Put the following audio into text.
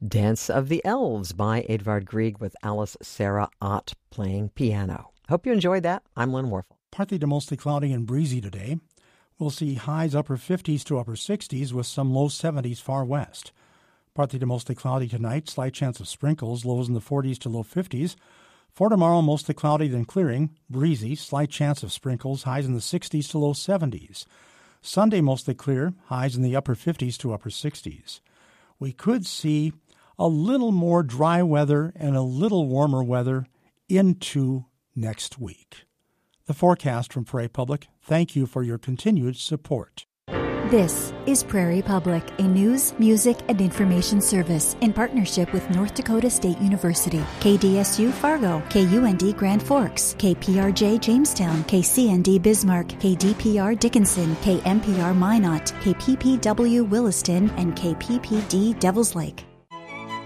Dance of the Elves by Edvard Grieg with Alice Sarah Ott playing piano. Hope you enjoyed that. I'm Lynn Warfel. Partly to mostly cloudy and breezy today. We'll see highs upper 50s to upper 60s with some low 70s far west. Partly to mostly cloudy tonight, slight chance of sprinkles, lows in the 40s to low 50s. For tomorrow, mostly cloudy then clearing, breezy, slight chance of sprinkles, highs in the 60s to low 70s. Sunday, mostly clear, highs in the upper 50s to upper 60s. We could see a little more dry weather and a little warmer weather into next week. The forecast from Prairie Public. Thank you for your continued support. This is Prairie Public, a news, music, and information service in partnership with North Dakota State University, KDSU Fargo, KUND Grand Forks, KPRJ Jamestown, KCND Bismarck, KDPR Dickinson, KMPR Minot, KPPW Williston, and KPPD Devils Lake.